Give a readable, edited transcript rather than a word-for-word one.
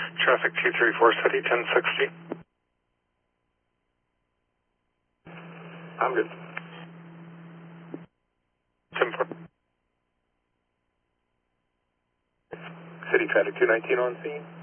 Traffic 234 City, 1060. I'm good. 10-4. City traffic 219 on scene.